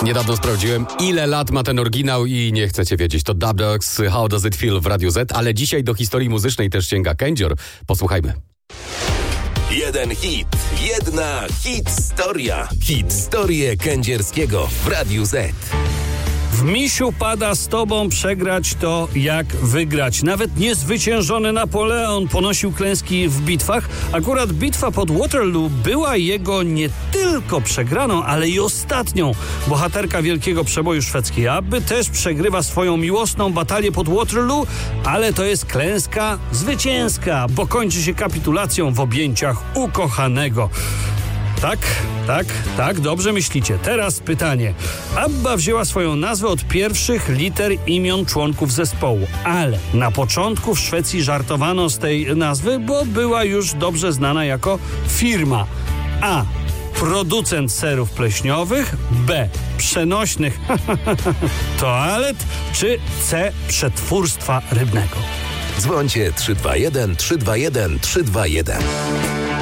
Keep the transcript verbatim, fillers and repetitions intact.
Niedawno sprawdziłem, ile lat ma ten oryginał i nie chcecie wiedzieć. To Dub Dogs, How Does It Feel w Radiu Z, ale dzisiaj do historii muzycznej też sięga Kędzior. Posłuchajmy. Jeden hit, jedna hit-storia. Hit-storię Kędzierskiego w Radiu Z. W misiu pada z tobą przegrać to jak wygrać. Nawet niezwyciężony Napoleon ponosił klęski w bitwach. Akurat bitwa pod Waterloo była jego nie tylko przegraną, ale i ostatnią. Bohaterka wielkiego przeboju szwedzkiej Abby też przegrywa swoją miłosną batalię pod Waterloo, ale to jest klęska zwycięska, bo kończy się kapitulacją w objęciach ukochanego. Tak, tak, tak, dobrze myślicie. Teraz pytanie. Abba wzięła swoją nazwę od pierwszych liter imion członków zespołu, ale na początku w Szwecji żartowano z tej nazwy, bo była już dobrze znana jako firma. A. Producent serów pleśniowych, B. Przenośnych toalet, czy C. Przetwórstwa rybnego. Dzwońcie trzy dwa jeden trzy dwa jeden trzy dwa jeden.